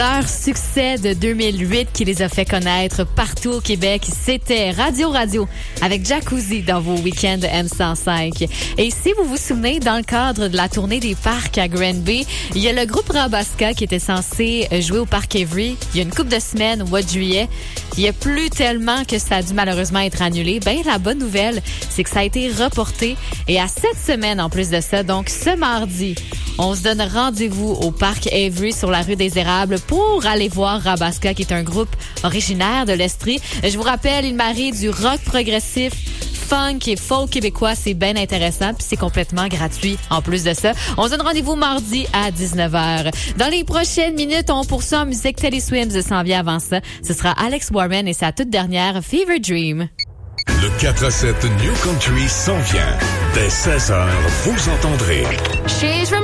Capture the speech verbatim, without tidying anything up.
Leur succès de deux mille huit qui les a fait connaître partout au Québec, c'était Radio Radio avec Jacuzzi dans vos week-ends M cent cinq. Et si vous vous souvenez, dans le cadre de la tournée des parcs à Granby, il y a le groupe Rabaska qui était censé jouer au parc Avery il y a une couple de semaines au mois de juillet. Il y a plus tellement que ça a dû malheureusement être annulé. Ben, la bonne nouvelle, c'est que ça a été reporté et à cette semaine en plus de ça, donc ce mardi, on se donne rendez-vous au parc Avery sur la rue des Érables pour aller voir Rabaska, qui est un groupe originaire de l'Estrie. Je vous rappelle, il marie du rock progressif, funk et folk québécois. C'est bien intéressant, puis c'est complètement gratuit en plus de ça. On se donne rendez-vous mardi à dix-neuf heures. Dans les prochaines minutes, on poursuit en musique. Teddy Swims s'en vient avant ça. Ce sera Alex Warren et sa toute dernière Fever Dream. Le quatre à sept New Country s'en vient. Dès seize heures, vous entendrez She's from